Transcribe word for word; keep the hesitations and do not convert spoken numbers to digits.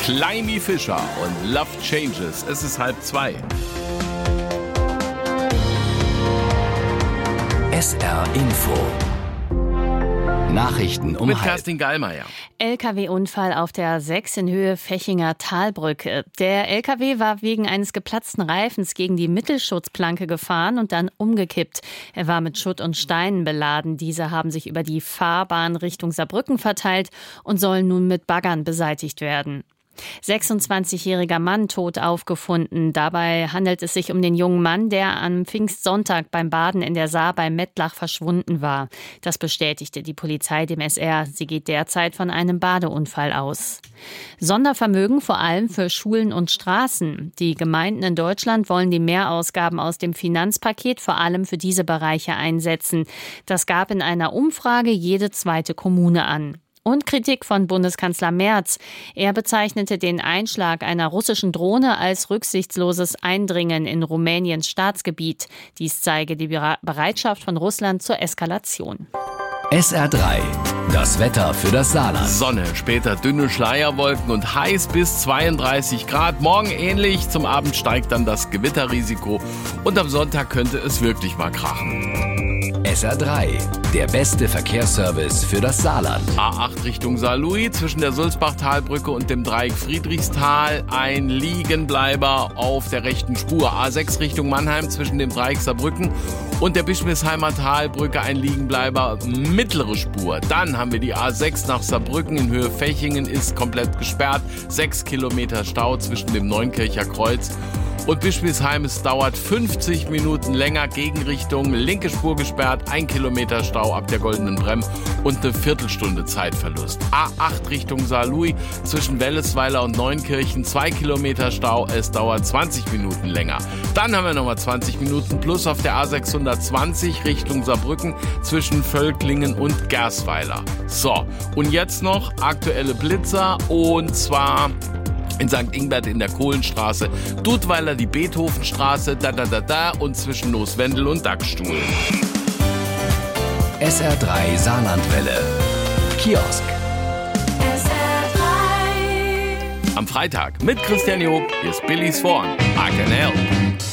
Climby Fisher und Love Changes. Es ist halb zwei. S R Info. Nachrichten um Mit halb. Kerstin Gallmeier. L K W-Unfall auf der A sechs in Höhe Fechinger Talbrücke. Der L K W war wegen eines geplatzten Reifens gegen die Mittelschutzplanke gefahren und dann umgekippt. Er war mit Schutt und Steinen beladen. Diese haben sich über die Fahrbahn Richtung Saarbrücken verteilt und sollen nun mit Baggern beseitigt werden. sechsundzwanzigjähriger Mann tot aufgefunden. Dabei handelt es sich um den jungen Mann, der am Pfingstsonntag beim Baden in der Saar bei Mettlach verschwunden war. Das bestätigte die Polizei dem S R. Sie geht derzeit von einem Badeunfall aus. Sondervermögen vor allem für Schulen und Straßen. Die Gemeinden in Deutschland wollen die Mehrausgaben aus dem Finanzpaket vor allem für diese Bereiche einsetzen. Das gab in einer Umfrage jede zweite Kommune an. Und Kritik von Bundeskanzler Merz. Er bezeichnete den Einschlag einer russischen Drohne als rücksichtsloses Eindringen in Rumäniens Staatsgebiet. Dies zeige die Bereitschaft von Russland zur Eskalation. S R drei. Das Wetter für das Saarland. Sonne, später dünne Schleierwolken und heiß bis zweiunddreißig Grad. Morgen ähnlich, zum Abend steigt dann das Gewitterrisiko und am Sonntag könnte es wirklich mal krachen. S R drei. Der beste Verkehrsservice für das Saarland. A acht Richtung Saarlouis, zwischen der Sulzbach-Talbrücke und dem Dreieck Friedrichsthal ein Liegenbleiber auf der rechten Spur. A sechs Richtung Mannheim, zwischen dem Dreieck Saarbrücken und der Bischmisheimer Talbrücke ein Liegenbleiber mittlere Spur. Dann haben wir die A sechs nach Saarbrücken in Höhe Fechingen, ist komplett gesperrt. Sechs Kilometer Stau zwischen dem Neunkircher Kreuz und Bischmisheim. Es dauert fünfzig Minuten länger, Gegenrichtung, linke Spur gesperrt, ein Kilometer Stau ab der Goldenen Bremm und eine Viertelstunde Zeitverlust. A acht Richtung Saarlouis, zwischen Wellesweiler und Neunkirchen, zwei Kilometer Stau, es dauert zwanzig Minuten länger. Dann haben wir nochmal zwanzig Minuten plus auf der A sechshundertzwanzig Richtung Saarbrücken, zwischen Völklingen und Gersweiler. So, und jetzt noch aktuelle Blitzer, und zwar in Sankt Ingbert in der Kohlenstraße, Dudweiler die Beethovenstraße, da da da da und zwischen Nooswendel und Dachstuhl. S R drei Saarlandwelle. Kiosk. S R drei. Am Freitag mit Christian Job, hier ist Billy Swan. I Can Help.